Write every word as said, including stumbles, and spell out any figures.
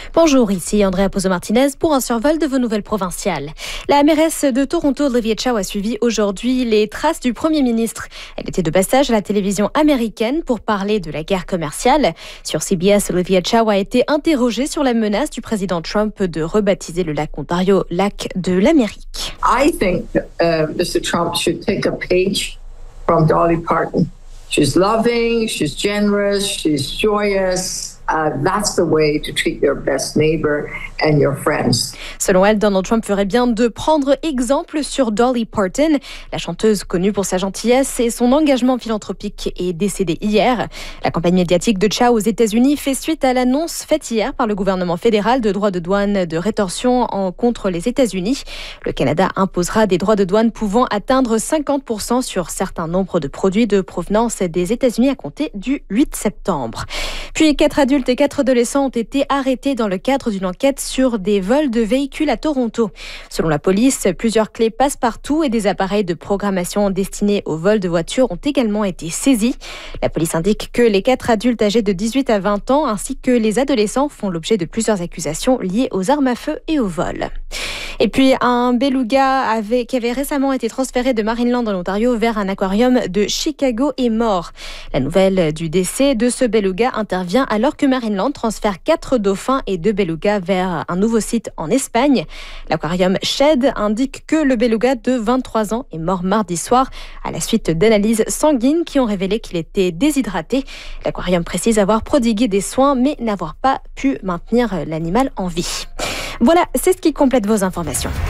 Bonjour, ici Andrea Pozo-Martinez pour un survol de vos nouvelles provinciales. La mairesse de Toronto, Olivia Chow, a suivi aujourd'hui les traces du Premier ministre. Elle était de passage à la télévision américaine pour parler de la guerre commerciale. Sur C B S, Olivia Chow a été interrogée sur la menace du président Trump de rebaptiser le lac Ontario lac de l'Amérique. I think uh, Mister Trump should take a page from Dolly Parton. She's loving, she's generous, she's joyous. Uh, that's the way to treat your best neighbor and your friends. Selon elle, Donald Trump ferait bien de prendre exemple sur Dolly Parton. La chanteuse, connue pour sa gentillesse et son engagement philanthropique, est décédée hier. La campagne médiatique de Chow aux États-Unis fait suite à l'annonce faite hier par le gouvernement fédéral de droits de douane de rétorsion en contre les États-Unis. Le Canada imposera des droits de douane pouvant atteindre cinquante pour cent sur certains nombres de produits de provenance des États-Unis à compter du huit septembre. Puis quatre adultes et quatre adolescents ont été arrêtés dans le cadre d'une enquête sur des vols de véhicules à Toronto. Selon la police, plusieurs clés passe-partout et des appareils de programmation destinés au vol de voitures ont également été saisis. La police indique que les quatre adultes âgés de dix-huit à vingt ans ainsi que les adolescents font l'objet de plusieurs accusations liées aux armes à feu et au vol. Et puis, un beluga avait, qui avait récemment été transféré de Marineland dans l'Ontario vers un aquarium de Chicago est mort. La nouvelle du décès de ce beluga intervient alors que Marineland transfère quatre dauphins et deux belugas vers un nouveau site en Espagne. L'aquarium Shed indique que le beluga de vingt-trois ans est mort mardi soir à la suite d'analyses sanguines qui ont révélé qu'il était déshydraté. L'aquarium précise avoir prodigué des soins mais n'avoir pas pu maintenir l'animal en vie. Voilà, c'est ce qui complète vos informations.